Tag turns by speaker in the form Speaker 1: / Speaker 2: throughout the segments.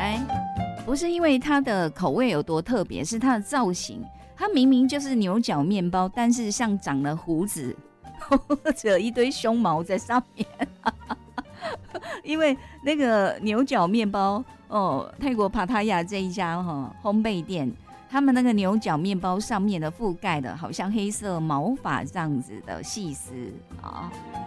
Speaker 1: 来，不是因为它的口味有多特别，是它的造型。它明明就是牛角面包，但是像长了胡子，或者一堆胸毛在上面。因为那个牛角面包哦，泰国帕塔亚这一家烘焙店，他们那个牛角面包上面的覆盖的好像黑色毛发这样子的细丝啊。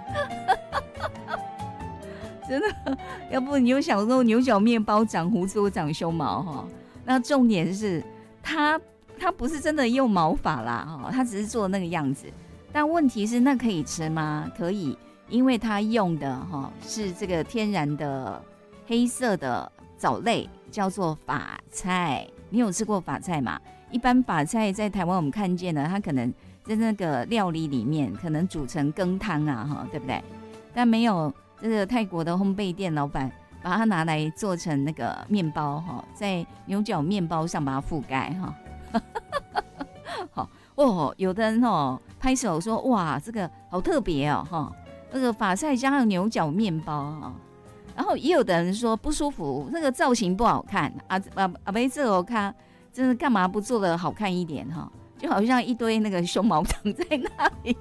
Speaker 1: 真的，要不你有想说牛角面包长胡子或长胸毛哈？那重点是它不是真的用毛发啦哈，它只是做那个样子。但问题是那可以吃吗？可以，因为它用的哈是这个天然的黑色的藻类，叫做法菜。你有吃过法菜吗？一般法菜在台湾我们看见的，它可能在那个料理里面可能煮成羹汤啊哈，对不对？但没有。这个泰国的烘焙店老板把它拿来做成那个面包哈，在牛角面包上把它覆盖哈。好哦，有的人拍手说哇，这个好特别哦哈，那个法菜加上牛角面包哈。然后也有的人说不舒服，那个造型不好看啊没这我看，真的干嘛不做的好看一点哈？就好像一堆那个胸毛长在那里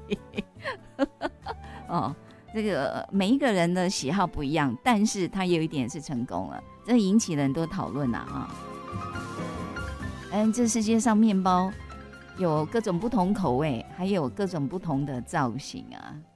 Speaker 1: 哦。这个每一个人的喜好不一样，但是他有一点是成功了，这引起了很多讨论啊！这世界上面包有各种不同口味，还有各种不同的造型啊。